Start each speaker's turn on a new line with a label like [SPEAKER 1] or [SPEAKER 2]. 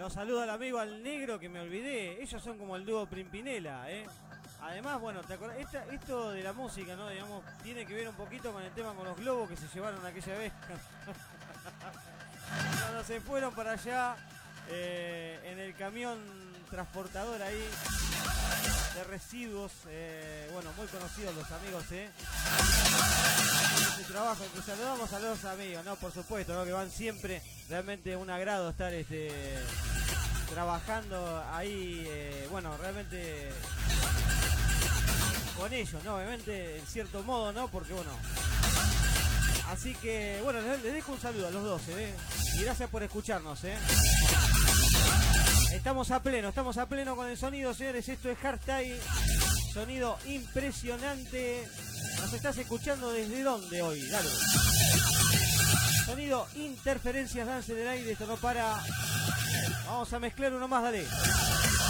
[SPEAKER 1] Los saluda al amigo al negro que me olvidé. Ellos son como el dúo Pimpinela, ¿eh? Además, bueno, ¿te acordás? Esto de la música, ¿no? Digamos, tiene que ver un poquito con el tema con los globos que se llevaron aquella vez. Cuando se fueron para allá en el camión transportador ahí de residuos, bueno, muy conocidos los amigos, ese trabajo que saludamos a los amigos, ¿no? Por supuesto, ¿no? Que van siempre, realmente un agrado estar trabajando ahí, bueno, realmente con ellos, ¿no? Obviamente, en cierto modo, ¿no? Porque, bueno, así que, bueno, les dejo un saludo a los dos, y gracias por escucharnos, Estamos a pleno con el sonido, señores. Esto es Hardstyle, sonido impresionante. ¿Nos estás escuchando desde dónde hoy? Dale. Sonido, interferencias, dance del aire, esto no para. Vamos a mezclar uno más, dale.